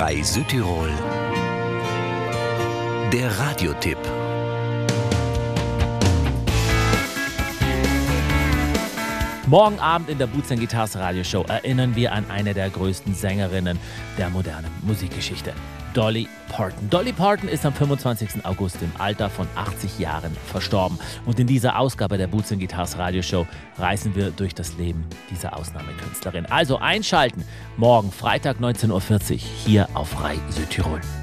Frei Südtirol. Der Radiotipp. Morgen Abend in der Boots & Guitars Radioshow erinnern wir an eine der größten Sängerinnen der modernen Musikgeschichte, Dolly Parton. Dolly Parton ist am 25. August im Alter von 80 Jahren verstorben. Und in dieser Ausgabe der Boots & Guitars Radioshow reisen wir durch das Leben dieser Ausnahmekünstlerin. Also einschalten, morgen Freitag 19.40 Uhr hier auf Frei Südtirol.